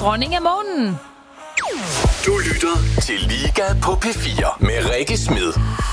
dronning af månen. Du lytter til Liga på P4 med Rikke Smed.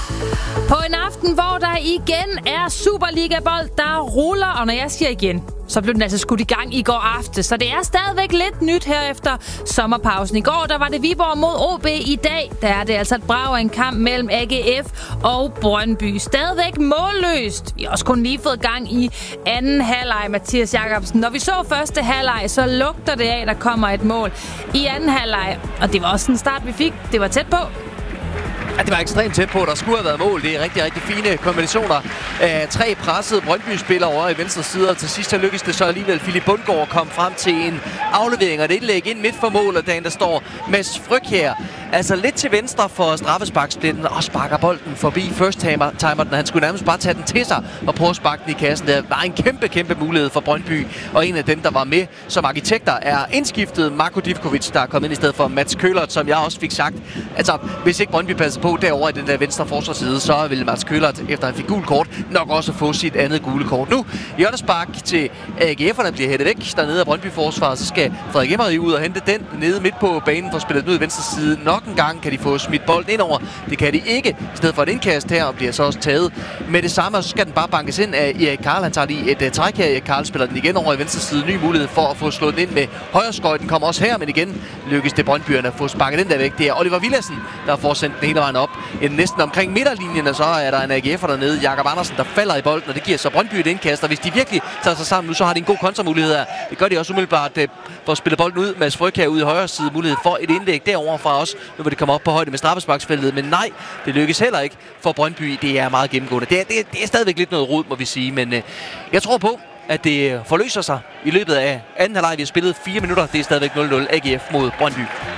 På en aften, hvor der igen er Superliga-bold, der ruller, og når jeg siger igen, så blev den altså skudt i gang i går aftes. Så det er stadigvæk lidt nyt her efter sommerpausen. I går, der var det Viborg mod OB. I dag, der er det altså et brag af en kamp mellem AGF og Brøndby. Stadigvæk målløst. Vi har også kun lige fået gang i anden halvleg, Mathias Jacobsen. Når vi så første halvleg, så lugter det af, at der kommer et mål i anden halvleg. Og det var også en start, vi fik. Det var tæt på. Ja, det var ekstremt tæt på. Der skulle have været mål. Det er rigtig, rigtig fine kombinationer af 3 pressede Brøndby-spillere over i venstre side. Og til sidst så lykkedes det så alligevel Philip Bundgaard kom frem til en aflevering og et indlæg ind midt for målet, der står Mads Frøkjær. Altså lidt til venstre for straffesparksplitten og sparker bolden forbi first-timeren. Han skulle nærmest bare tage den til sig og prøve at sparke den i kassen. Det var en kæmpe mulighed for Brøndby. Og en af dem, der var med som arkitekter, er indskiftet Marko Divkovic, der er kommet ind i stedet for Mats Køhlert, som jeg også fik sagt. Altså, hvis ikke Brøndby passer på derovre i den der venstre forsvarsside, så ville Mats Køhlert, efter han fik gul kort, nok også få sit andet gule kort. Nu, hjørnespark til AGF'erne bliver hættet væk dernede af Brøndby-forsvaret. Så skal Frederik Emery ud og hente den nede midt på banen for at spille den ud i venstre side. Nok en gang kan de få smidt bolden ind over. Det kan de ikke. I stedet for et indkast her, og bliver så også taget med det samme, og så skal den bare bankes ind af Erik Karl. Han tager lige et træk her. Erik Karl spiller den igen over i venstre side. Ny mulighed for at få slået den ind med højre skøjt. Den kommer også her, men igen lykkes det Brøndbyerne at få sparket den der væk. Det er Oliver Villadsen, der får sendt den hele vejen op. Næsten omkring midterlinjen, og så er der en AGF'er dernede. Jakob Andersen, der falder i bolden, og det giver så Brøndby et indkast. Og hvis de virkelig tager sig sammen nu, så har de en god kontramulighed her. Det gør de også umiddelbart for at spille bolden ud. Mads Frøkjær ude i højre side. Mulighed for et indlæg derovre fra os. Nu vil det komme op på højde med straffesparksfeltet, men nej, det lykkes heller ikke for Brøndby. Det er meget gennemgående. Det er stadigvæk lidt noget rod, må vi sige, men jeg tror på, at det forløser sig i løbet af anden halvleg. Vi har spillet 4 minutter. Det er stadigvæk 0-0 AGF mod Brøndby.